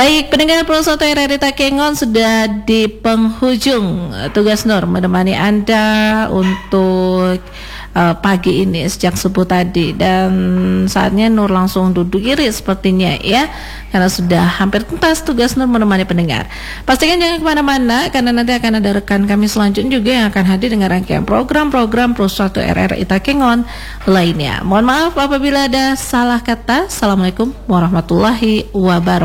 Baik, pendengar Pro 1 RRI Takengon sudah di penghujung tugas Nur menemani Anda untuk pagi ini sejak subuh tadi, dan saatnya Nur langsung duduk iri sepertinya ya, karena sudah hampir tuntas tugas Nur menemani pendengar. Pastikan jangan kemana-mana, karena nanti akan ada rekan kami selanjutnya juga yang akan hadir dengan rangkaian program-program Pro 1 RRI Takengon lainnya. Mohon maaf apabila ada salah kata. Assalamualaikum warahmatullahi wabarakatuh.